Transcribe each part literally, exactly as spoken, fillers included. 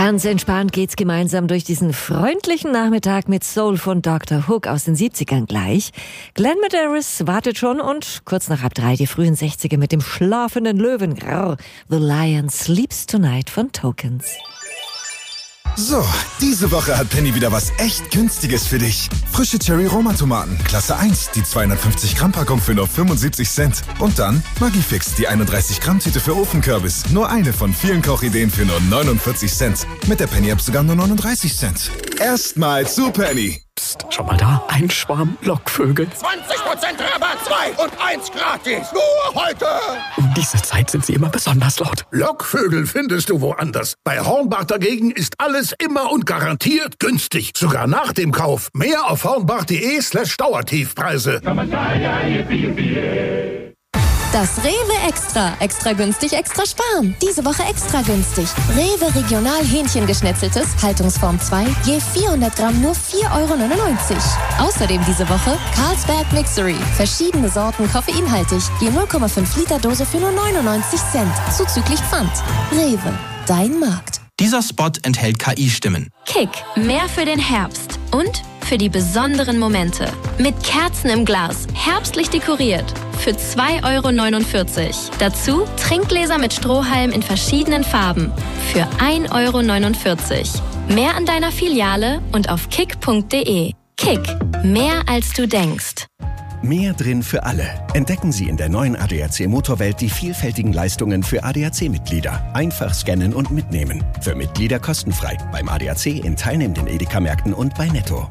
Ganz entspannt geht's gemeinsam durch diesen freundlichen Nachmittag mit Soul von Doktor Hook aus den siebzigern gleich. Glenn Medeiros wartet schon und kurz nach halb drei die frühen sechziger mit dem schlafenden Löwen. Grrr, The Lion Sleeps Tonight von Tokens. So, diese Woche hat Penny wieder was echt Günstiges für dich. Frische Cherry-Roma-Tomaten, Klasse eins, die zweihundertfünfzig Gramm Packung für nur fünfundsiebzig Cent. Und dann Maggi-Fix, die einunddreißig Gramm Tüte für Ofenkürbis. Nur eine von vielen Kochideen für nur neunundvierzig Cent. Mit der Penny-App sogar nur neununddreißig Cent. Erstmal zu Penny. Psst, schau mal da, ein Schwarm Lockvögel. zwanzig Prozent Rabatt, zwei und eins gratis. Nur heute. Um diese Zeit sind sie immer besonders laut. Lockvögel findest du woanders. Bei Hornbach dagegen ist alles immer und garantiert günstig. Sogar nach dem Kauf. Mehr auf hornbach.de slash Dauertiefpreise. Das Rewe Extra. Extra günstig, extra sparen. Diese Woche extra günstig. Rewe Regional Hähnchengeschnetzeltes, Haltungsform zwei, je vierhundert Gramm nur vier Euro neunundneunzig. Außerdem diese Woche Carlsberg Mixery. Verschiedene Sorten koffeinhaltig, je null Komma fünf Liter Dose für nur neunundneunzig Cent. Zuzüglich Pfand. Rewe, dein Markt. Dieser Spot enthält K I-Stimmen. Kick, mehr für den Herbst und für die besonderen Momente. Mit Kerzen im Glas, herbstlich dekoriert. Für zwei Euro neunundvierzig. Dazu Trinkgläser mit Strohhalm in verschiedenen Farben. Für ein Euro neunundvierzig. Mehr an deiner Filiale und auf kick punkt de. Kick, mehr als du denkst. Mehr drin für alle. Entdecken Sie in der neuen A D A C Motorwelt die vielfältigen Leistungen für A D A C-Mitglieder. Einfach scannen und mitnehmen. Für Mitglieder kostenfrei. Beim A D A C in teilnehmenden Edeka-Märkten und bei Netto.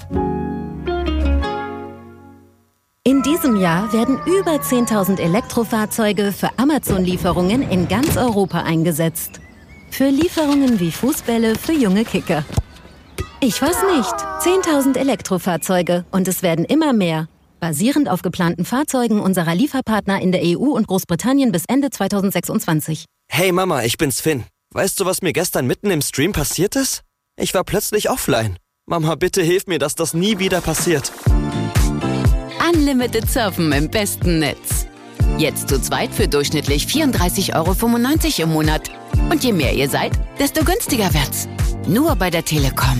In diesem Jahr werden über zehntausend Elektrofahrzeuge für Amazon-Lieferungen in ganz Europa eingesetzt. Für Lieferungen wie Fußbälle für junge Kicker. Ich weiß nicht. zehntausend Elektrofahrzeuge und es werden immer mehr. Basierend auf geplanten Fahrzeugen unserer Lieferpartner in der E U und Großbritannien bis Ende zweitausendsechsundzwanzig. Hey Mama, ich bin's Finn. Weißt du, was mir gestern mitten im Stream passiert ist? Ich war plötzlich offline. Mama, bitte hilf mir, dass das nie wieder passiert. Unlimited Surfen im besten Netz. Jetzt zu zweit für durchschnittlich vierunddreißig Euro fünfundneunzig im Monat. Und je mehr ihr seid, desto günstiger wird's. Nur bei der Telekom.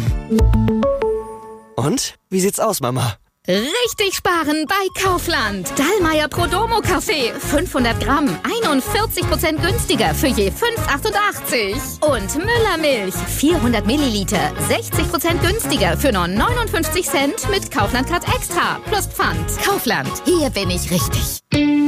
Und? Wie sieht's aus, Mama? Richtig sparen bei Kaufland. Dallmayr Prodomo Kaffee. fünfhundert Gramm. einundvierzig Prozent günstiger für je fünf Euro achtundachtzig. Und Müller Milch. vierhundert Milliliter. sechzig Prozent günstiger für nur neunundfünfzig Cent mit Kaufland Card Extra. Plus Pfand. Kaufland. Hier bin ich richtig.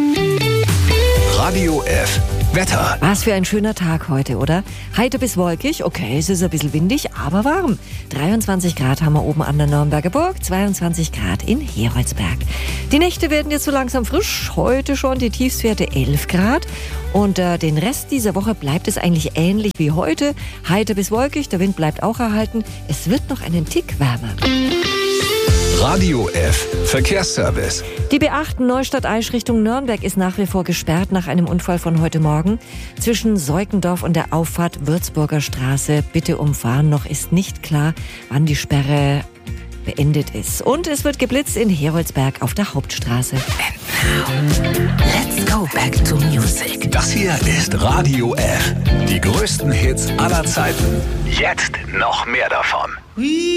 Radio F. Wetter. Was für ein schöner Tag heute, oder? Heiter bis wolkig, okay, es ist ein bisschen windig, aber warm. dreiundzwanzig Grad haben wir oben an der Nürnberger Burg, zweiundzwanzig Grad in Heroldsberg. Die Nächte werden jetzt so langsam frisch, heute schon die Tiefstwerte elf Grad. Und äh, den Rest dieser Woche bleibt es eigentlich ähnlich wie heute. Heiter bis wolkig, der Wind bleibt auch erhalten. Es wird noch einen Tick wärmer. Radio F. Verkehrsservice. Die B acht Neustadt-Aisch Richtung Nürnberg ist nach wie vor gesperrt nach einem Unfall von heute Morgen. Zwischen Seukendorf und der Auffahrt Würzburger Straße. Bitte umfahren. Noch ist nicht klar, wann die Sperre beendet ist. Und es wird geblitzt in Heroldsberg auf der Hauptstraße. And now, let's go back to music. Das hier ist Radio F. Die größten Hits aller Zeiten. Jetzt noch mehr davon.